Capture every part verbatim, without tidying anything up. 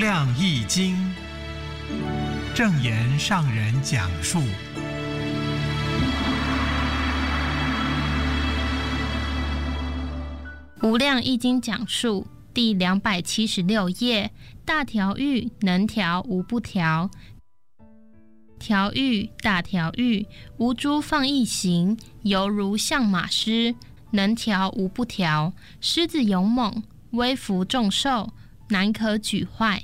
量易经，正言上人讲述。 无量易经讲述第两百七十六页，大调御能调无不调。调御大调御，无诸放逸行，犹如象马狮，能调无不调。狮子勇猛，威服众兽，难可举坏。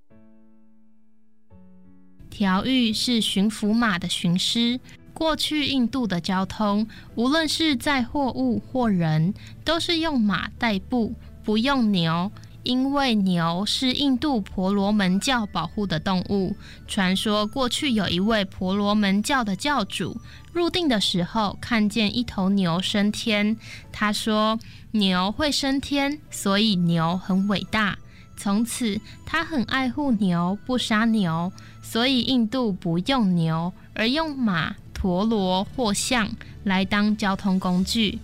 调御是驯服马的驯师。过去印度的交通，无论是载货物或人，都是用马代步，不用牛。因为牛是印度婆罗门教保护的动物，传说过去有一位婆罗门教的教主入定的时候，看见一头牛升天。他说牛会升天，所以牛很伟大。从此他很爱护牛，不杀牛，所以印度不用牛，而用马、陀螺或象来当交通工具。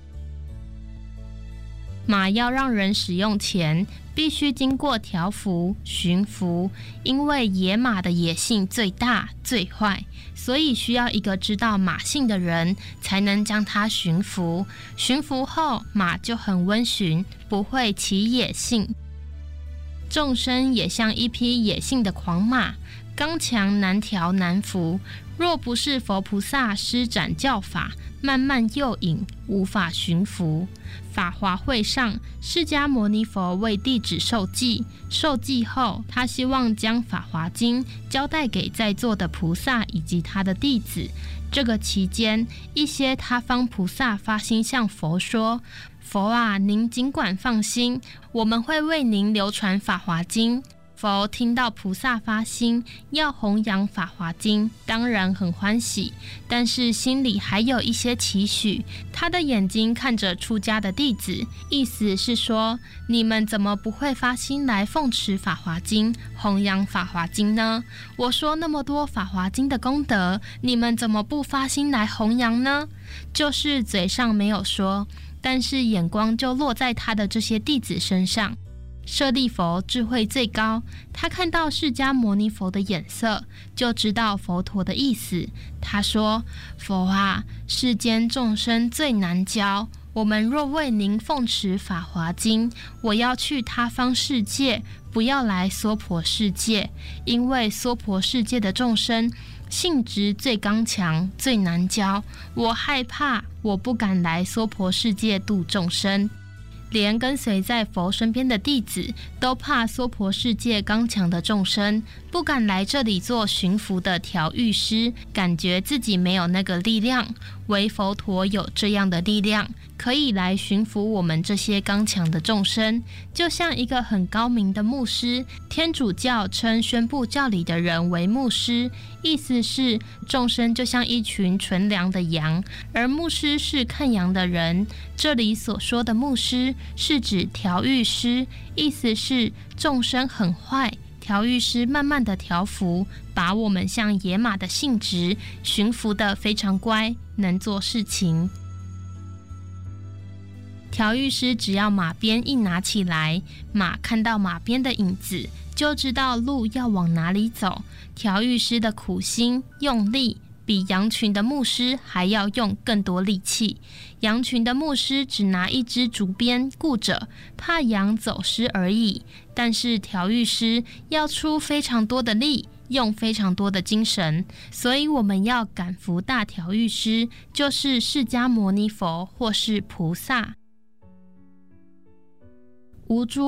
马要让人使用前，必须经过调服、驯服，因为野马的野性最大最坏，所以需要一个知道马性的人才能将它驯服。驯服后，马就很温驯，不会起野性。众生也像一匹野性的狂马，刚强难调难服。若不是佛菩萨施展教法，慢慢诱引，无法驯服。法华会上，释迦牟尼佛为弟子授记，授记后，他希望将法华经交代给在座的菩萨以及他的弟子。这个期间，一些他方菩萨发心向佛说：佛啊，您尽管放心，我们会为您流传法华经。佛听到菩萨发心要弘扬法华经，当然很欢喜，但是心里还有一些期许。他的眼睛看着出家的弟子，意思是说，你们怎么不会发心来奉持法华经，弘扬法华经呢？我说那么多法华经的功德，你们怎么不发心来弘扬呢？就是嘴上没有说，但是眼光就落在他的这些弟子身上。舍利佛智慧最高，他看到释迦牟尼佛的眼色，就知道佛陀的意思。他说：佛啊，世间众生最难教，我们若为您奉持法华经，我要去他方世界，不要来娑婆世界，因为娑婆世界的众生性质最刚强，最难教，我害怕，我不敢来娑婆世界度众生。连跟随在佛身边的弟子都怕娑婆世界刚强的众生，不敢来这里做驯服的调御师，感觉自己没有那个力量。唯佛陀有这样的力量，可以来驯服我们这些刚强的众生，就像一个很高明的牧师。天主教称宣布教理的人为牧师，意思是众生就像一群纯良的羊，而牧师是看羊的人。这里所说的牧师是指调御师，意思是众生很坏，调御师慢慢的调服，把我们像野马的性质驯服得非常乖，能做事情。调御师只要马鞭一拿起来，马看到马鞭的影子，就知道路要往哪里走。调御师的苦心用力，比羊群的牧师还要用更多力气。羊群的牧师只拿一支竹鞭顾着，怕羊走失而已。但是调御师要出非常多的力，用非常多的精神，所以我们要感服大调御师，就是释迦牟尼佛或是菩萨。无诸